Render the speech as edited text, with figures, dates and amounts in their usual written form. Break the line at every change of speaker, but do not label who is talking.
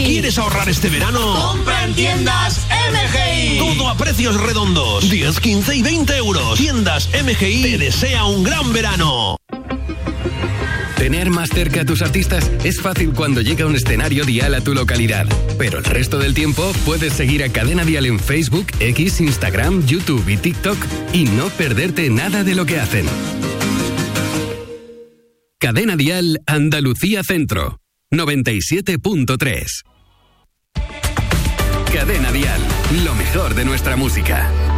¿Quieres ahorrar este verano?
¡Compra en tiendas MGI!
Todo a precios redondos. 10, 15 y 20 euros. Tiendas MGI te desea un gran verano.
Tener más cerca a tus artistas es fácil cuando llega un escenario Dial a tu localidad. Pero el resto del tiempo puedes seguir a Cadena Dial en Facebook, X, Instagram, YouTube y TikTok y no perderte nada de lo que hacen. Cadena Dial Andalucía Centro, 97.3. Cadena Dial, lo mejor de nuestra música.